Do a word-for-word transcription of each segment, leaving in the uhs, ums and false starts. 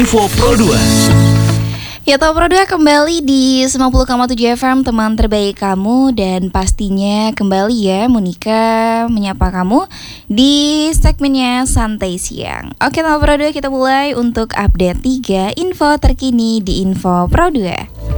Info Pro dua. Ya, Top Pro dua kembali di sembilan puluh koma tujuh F M, teman terbaik kamu. Dan pastinya kembali ya Monica menyapa kamu di segmennya Santai Siang. Oke, Top Pro dua, kita mulai untuk update tiga info terkini di Info Pro dua.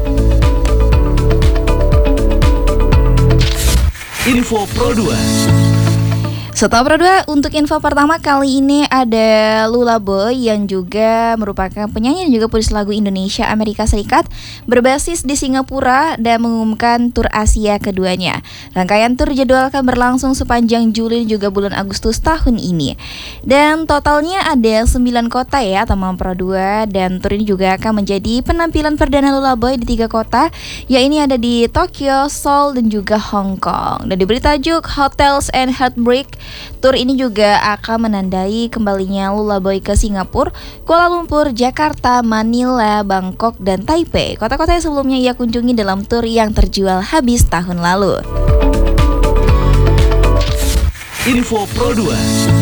Info Pro dua. Stop Pro dua, untuk info pertama kali ini ada Lula Boy yang juga merupakan penyanyi dan juga penulis lagu Indonesia Amerika Serikat berbasis di Singapura dan mengumumkan tur Asia keduanya. Rangkaian tur jadwal akan berlangsung sepanjang Juli dan juga bulan Agustus tahun ini. Dan totalnya ada sembilan kota ya teman Pro dua, dan tur ini juga akan menjadi penampilan perdana Lula Boy di tiga kota, yaitu ada di Tokyo, Seoul dan juga Hong Kong. Dan diberi tajuk Hotels and Heartbreak, tur ini juga akan menandai kembalinya Lula Boy ke Singapura, Kuala Lumpur, Jakarta, Manila, Bangkok, dan Taipei, kota-kota yang sebelumnya ia kunjungi dalam tur yang terjual habis tahun lalu. Info Pro dua.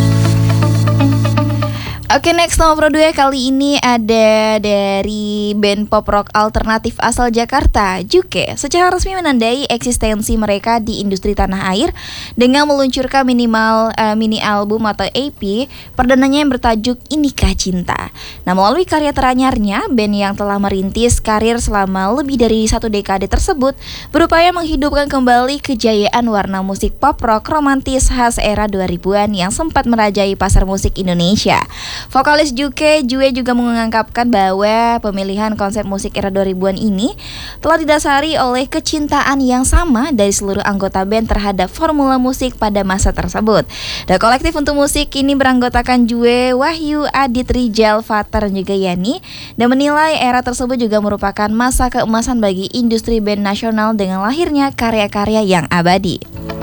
Oke, next nomor Pro dua kali ini ada dari band pop rock alternatif asal Jakarta, Juke, secara resmi menandai eksistensi mereka di industri tanah air dengan meluncurkan minimal uh, mini album atau E P perdananya yang bertajuk Inikah Cinta. Nah, melalui karya teranyarnya, band yang telah merintis karir selama lebih dari satu dekade tersebut berupaya menghidupkan kembali kejayaan warna musik pop rock romantis khas era dua ribuan yang sempat merajai pasar musik Indonesia. Vokalis Juke Jue juga mengungkapkan bahwa pemilihan konsep musik era dua ribuan ini telah didasari oleh kecintaan yang sama dari seluruh anggota band terhadap formula musik pada masa tersebut. Dan kolektif untuk musik ini beranggotakan Jue, Wahyu, Adit, Rijal, Fatar, dan juga Yani, dan menilai era tersebut juga merupakan masa keemasan bagi industri band nasional dengan lahirnya karya-karya yang abadi.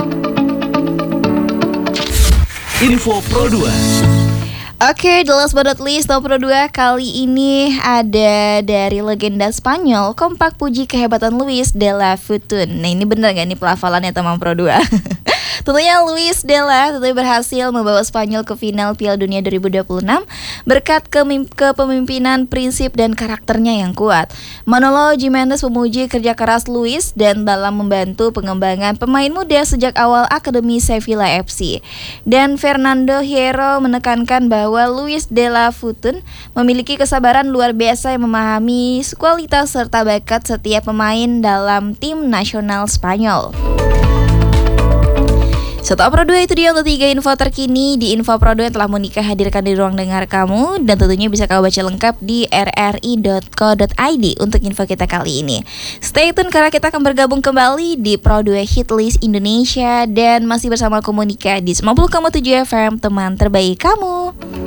Info Pro dua. Oke, the last but not least, Top Pro dua kali ini ada dari legenda Spanyol, kompak puji kehebatan Luis de la Futun. Nah, ini bener gak nih pelafalannya teman Pro dua? Tentunya Luis de la tentunya berhasil membawa Spanyol ke final Piala Dunia dua ribu dua puluh enam berkat kepemimpinan, prinsip dan karakternya yang kuat. Manolo Giménez memuji kerja keras Luis dan dalam membantu pengembangan pemain muda sejak awal Akademi Sevilla F C. Dan Fernando Hierro menekankan bahwa Luis de la Futun memiliki kesabaran luar biasa yang memahami kualitas serta bakat setiap pemain dalam tim nasional Spanyol. Stop Pro dua, itu dia untuk tiga info terkini di Info Pro dua yang telah Monica hadirkan di ruang dengar kamu. Dan tentunya bisa kamu baca lengkap di r r i dot co dot i d untuk info kita kali ini. Stay tune karena kita akan bergabung kembali di Pro dua Hitlist Indonesia. Dan masih bersama aku Monica di sembilan puluh koma tujuh F M, teman terbaik kamu.